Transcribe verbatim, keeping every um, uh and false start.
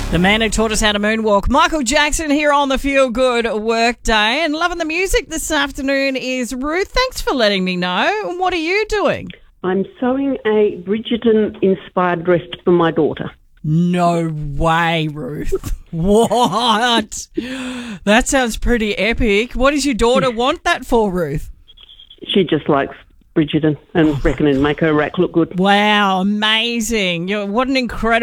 The man who taught us how to moonwalk, Michael Jackson, here on the Feel Good Workday. And loving the music this afternoon is Ruth. Thanks for letting me know. What are you doing? I'm sewing a Bridgerton-inspired dress for my daughter. No way, Ruth. What? That sounds pretty epic. What does your daughter want that for, Ruth? She just likes Bridgerton and reckon it'd make her rack look good. Wow, amazing. You're, what an incredible